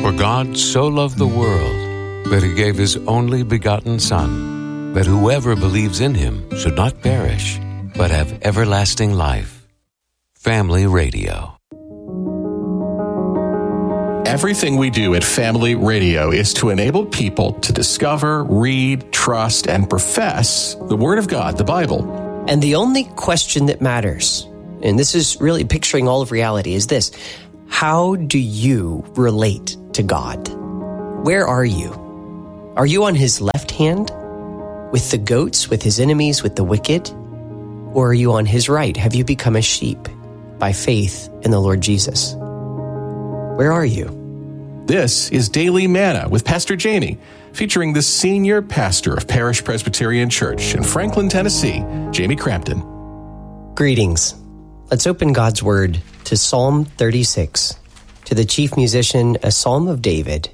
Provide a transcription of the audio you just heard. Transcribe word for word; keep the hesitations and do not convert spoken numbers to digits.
For God so loved the world that he gave his only begotten Son, that whoever believes in him should not perish, but have everlasting life. Family Radio. Everything we do at Family Radio is to enable people to discover, read, trust, and profess the Word of God, the Bible. And the only question that matters, and this is really picturing all of reality, is this: how do you relate to God? Where are you? Are you on his left hand, with the goats, with his enemies, with the wicked? Or are you on his right? Have you become a sheep by faith in the Lord Jesus? Where are you? This is Daily Manna with Pastor Jamie, featuring the senior pastor of Parish Presbyterian Church in Franklin, Tennessee, Jamie Crampton. Greetings. Let's open God's Word to Psalm thirty-six, to the chief musician, a Psalm of David,